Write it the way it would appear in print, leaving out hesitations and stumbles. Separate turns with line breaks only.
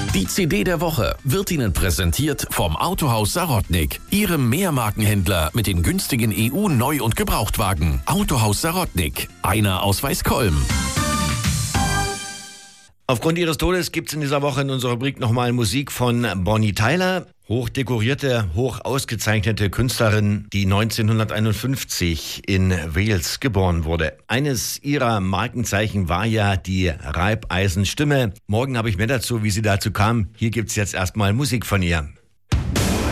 Die CD der Woche wird Ihnen präsentiert vom Autohaus Sarotnik, Ihrem Mehrmarkenhändler mit den günstigen EU-Neu- und Gebrauchtwagen. Autohaus Sarotnik, einer aus Weißkolm.
Aufgrund ihres Todes gibt es in dieser Woche in unserer Rubrik nochmal Musik von Bonnie Tyler. Hochdekorierte, hoch ausgezeichnete Künstlerin, die 1951 in Wales geboren wurde. Eines ihrer Markenzeichen war ja die Reibeisenstimme. Morgen habe ich mehr dazu, wie sie dazu kam. Hier gibt's jetzt erstmal Musik von ihr.